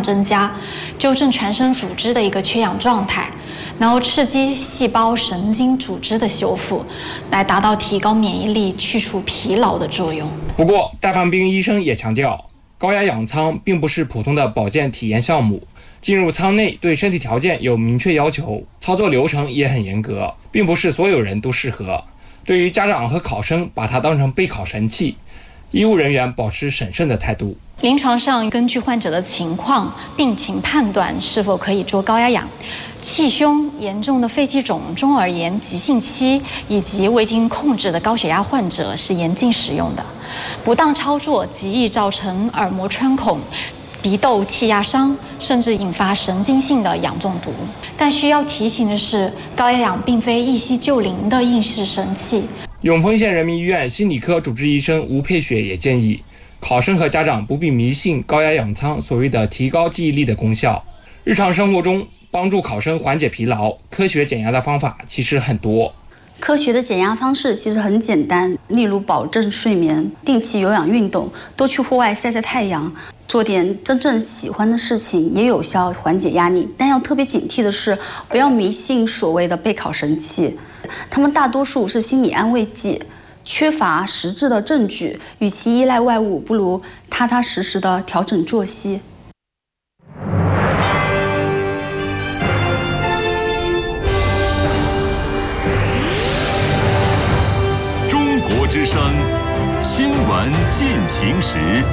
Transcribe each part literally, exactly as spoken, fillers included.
量增加，纠正全身组织的一个缺氧状态，然后刺激细胞神经组织的修复，来达到提高免疫力、去除疲劳的作用。 不过，戴范斌医生也强调，高压氧舱并不是普通的保健体验项目，进入舱内对身体条件有明确要求，操作流程也很严格，并不是所有人都适合。对于家长和考生，把它当成备考神器，医务人员保持审慎的态度。 临床上根据患者的情况、病情判断是否可以做高压氧。气胸、严重的肺气肿、中耳炎、急性期以及未经控制的高血压患者是严禁使用的。不当操作极易造成耳膜穿孔、鼻窦气压伤，甚至引发神经性的氧中毒。但需要提醒的是，高压氧并非一夕就灵的应试神器。 永丰县人民医院心理科主治医生吴佩雪也建议，考生和家长不必迷信高压氧舱所谓的提高记忆力的功效。日常生活中，帮助考生缓解疲劳，科学减压的方法其实很多。 科学的减压方式其实很简单，例如保证睡眠、定期有氧运动、多去户外晒晒太阳，做点真正喜欢的事情，也有效缓解压力。但要特别警惕的是，不要迷信所谓的备考神器，他们大多数是心理安慰剂，缺乏实质的证据，与其依赖外物，不如踏踏实实的调整作息。 之声新闻进行时。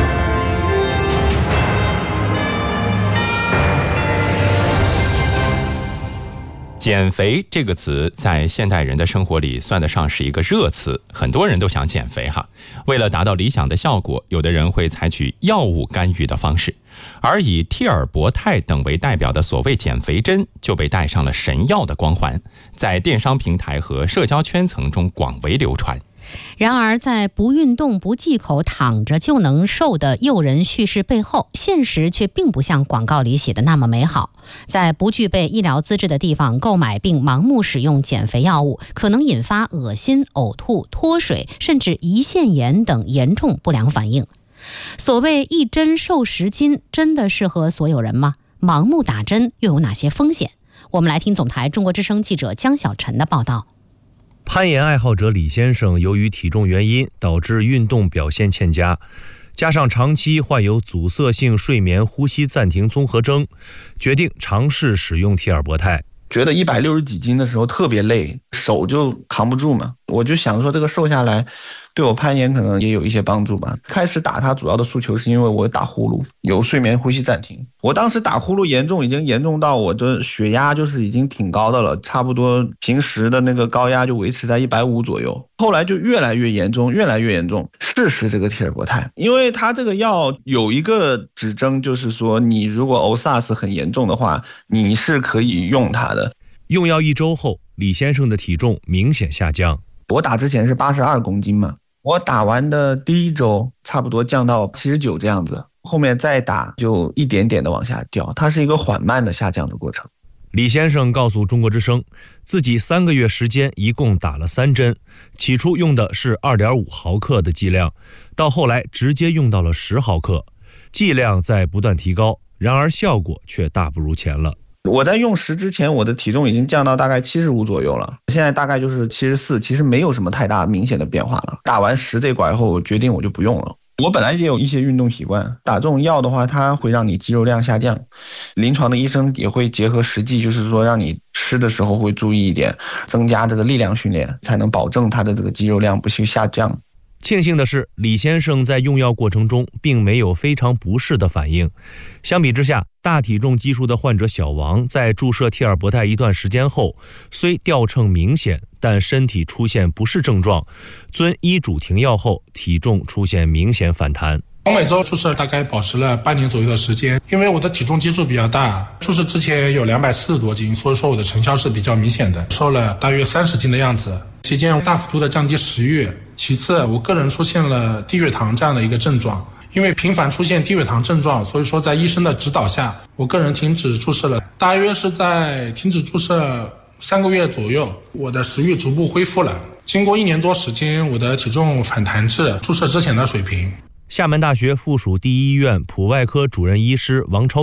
减肥这个词在现代人的生活里算得上是一个热词，很多人都想减肥哈。为了达到理想的效果，有的人会采取药物干预的方式，而以替尔博泰等为代表的所谓减肥针就被戴上了神药的光环，在电商平台和社交圈层中广为流传。 然而，在不运动不忌口躺着就能瘦的诱人叙事背后，现实却并不像广告里写的那么美好。在不具备医疗资质的地方购买并盲目使用减肥药物，可能引发恶心、呕吐、脱水，甚至胰腺炎等严重不良反应。所谓一针瘦十斤，真的适合所有人吗？盲目打针又有哪些风险？我们来听总台中国之声记者江小晨的报道。 攀岩爱好者李先生由于体重原因导致运动表现欠佳，加上长期患有阻塞性睡眠呼吸暂停综合征，决定尝试使用替尔博泰。 觉得一百六十几斤的时候特别累，手就扛不住嘛，我就想说这个瘦下来对我攀岩可能也有一些帮助吧。开始打它主要的诉求是因为我打呼噜，有睡眠呼吸暂停。我当时打呼噜严重，已经严重到我的血压就是已经挺高的了，差不多平时的那个高压就维持在一百五左右。后来就越来越严重，越来越严重。试试这个替尔博泰，因为它这个药有一个指征，就是说你如果 O S A S 很严重的话，你是可以用它的。 用药一周后，李先生的体重明显下降。 我打之前是八十二公斤嘛，我打完的第一周差不多降到七十九这样子，后面再打就一点点的往下掉，它是一个缓慢的下降的过程。 李先生告诉中国之声，自己三个月时间一共打了三针，起初用的是 二点五毫克的剂量，到后来直接用到了十毫克，剂量在不断提高，然而效果却大不如前了。 我在用十之前，我的体重已经降到大概七十五左右了，现在大概就是七十四，其实没有什么太大明显的变化了。打完十这管后，我决定我就不用了。我本来也有一些运动习惯，打这种药的话，它会让你肌肉量下降。临床的医生也会结合实际，就是说让你吃的时候会注意一点，增加这个力量训练，才能保证它的这个肌肉量不去下降。 庆幸的是，李先生在用药过程中并没有非常不适的反应。相比之下，大体重基数的患者小王在注射替尔博泰一段时间后，虽掉秤明显，但身体出现不适症状，遵医嘱停药后，体重出现明显反弹。 我每周注射大概保持了半年左右的时间，因为我的体重基数比较大，注射之前有两百四十多斤，所以说我的成效是比较明显的，瘦了大约三十斤的样子。期间大幅度的降低食欲，其次我个人出现了低血糖这样的一个症状，因为频繁出现低血糖症状，所以说在医生的指导下，我个人停止注射了，大约是在停止注射三个月左右，我的食欲逐步恢复了。经过一年多时间，我的体重反弹至注射之前的水平。 厦门大学附属第一医院普外科主任医师王超